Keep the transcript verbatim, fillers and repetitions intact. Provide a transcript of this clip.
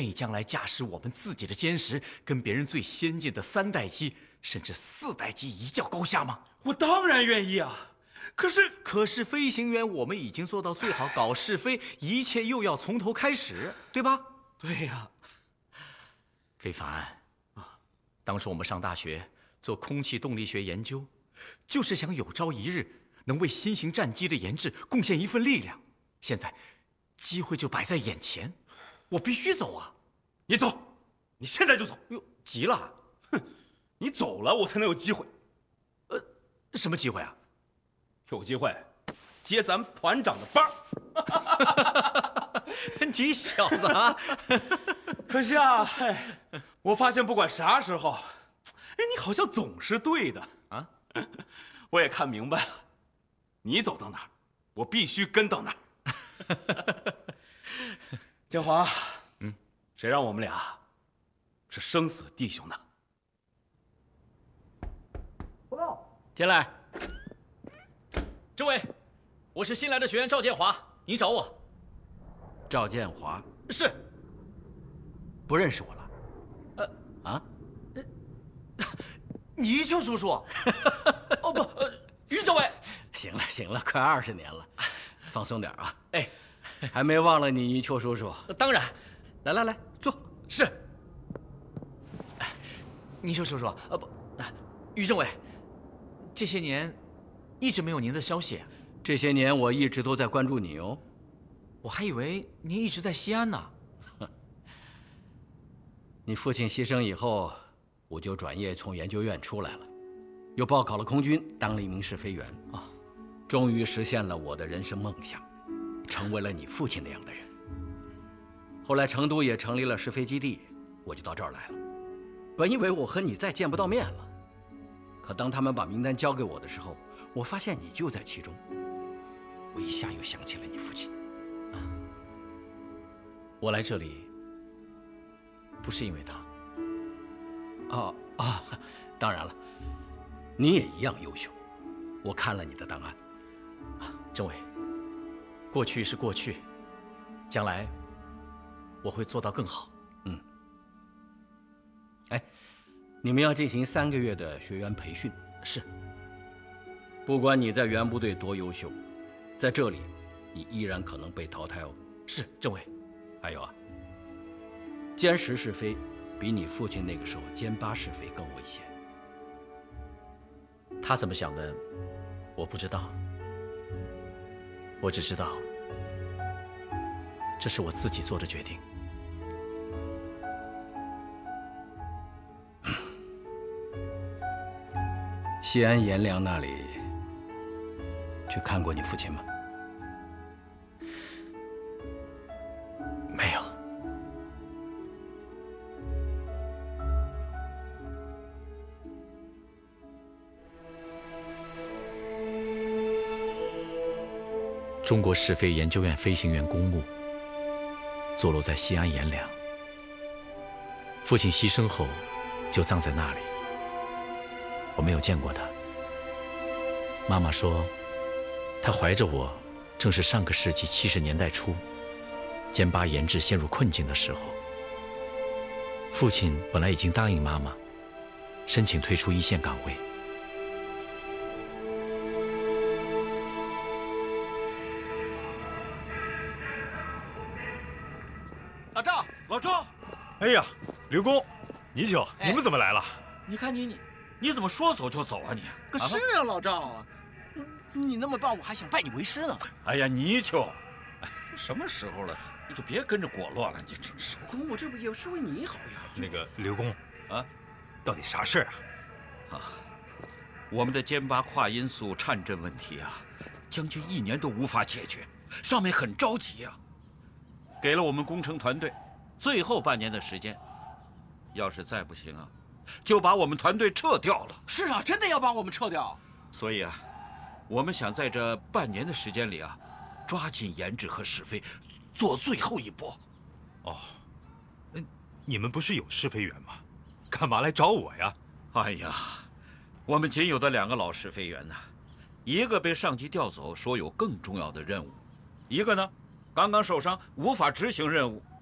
意将来驾驶我们自己的歼十，跟别人最先进的三代机甚至四代机一较高下吗？ 我当然愿意啊！可是， 可是飞行员我们已经做到最好，搞试飞，一切又要从头开始，对吧？ 对呀， 非凡啊，当初我们上大学做空气动力学研究，就是想有朝一日能为新型战机的研制贡献一份力量。现在，机会就摆在眼前，我必须走啊！ 你走，你现在就走。 哟，急了？ 哼，你走了，我才能有机会。 呃，什么机会啊？ 有机会接咱们团长的班儿。 你小子啊！ 可惜啊，哎，我发现不管啥时候，哎，你好像总是对的啊。我也看明白了，你走到哪儿，我必须跟到哪儿。建华，嗯，谁让我们俩是生死弟兄呢？ 报告，进来。政委，我是新来的学员赵建华，您找我。 赵建华是。 不认识我了？呃，啊？ 倪秋叔叔。哦不，呃，于政委。 行了行了，快二十年了，放松点啊。 哎， 还没忘了你倪秋叔叔？ 当然。 来来来，坐。 是。倪秋叔叔，呃不，于政委，这些年一直没有您的消息。 这些年我一直都在关注你哦。 我还以为您一直在西安呢。 你父亲牺牲以后，我就转业从研究院出来了，又报考了空军，当了一名试飞员啊，终于实现了我的人生梦想，成为了你父亲那样的人。后来成都也成立了试飞基地，我就到这儿来了。本以为我和你再见不到面了，可当他们把名单交给我的时候，我发现你就在其中。我一下又想起了你父亲。啊， 我来这里不是因为他。 哦啊，当然了，你也一样优秀。我看了你的档案。 啊，政委，过去是过去，将来我会做到更好。 嗯。哎，你们要进行三个月的学员培训。 是。 不管你在原部队多优秀，在这里，你依然可能被淘汰哦。 是，政委。 还有啊，歼十试飞比你父亲那个时候歼八试飞更危险。 他怎么想的，我不知道。我只知道，这是我自己做的决定。 西安阎良那里去看过你父亲吗？ 没有。中国试飞研究院飞行员公墓坐落在西安阎良，父亲牺牲后就葬在那里。我没有见过他。妈妈说，他怀着我，正是上个世纪七十年代初，歼八研制陷入困境的时候。父亲本来已经答应妈妈，申请退出一线岗位。 老赵，老赵，哎呀，刘工，倪秋，你们怎么来了？ 你看你你你怎么说走就走啊你？ 可是啊，老赵，你那么棒，我还想拜你为师呢。 哎呀，倪秋，哎，什么时候了，你就别跟着裹乱了，你真是。 可我这不也是为你好呀？ 那个刘工，啊，到底啥事儿啊？ 啊，我们的歼八跨音速颤振问题啊，将近一年都无法解决，上面很着急啊。给了我们工程团队最后半年的时间，要是再不行啊，就把我们团队撤掉了。 是啊，真的要把我们撤掉。 所以啊，我们想在这半年的时间里啊，抓紧研制和试飞，做最后一波。 哦，那你们不是有试飞员吗？干嘛来找我呀？ 哎呀，我们仅有的两个老试飞员呢，一个被上级调走，说有更重要的任务；一个呢，刚刚受伤，无法执行任务。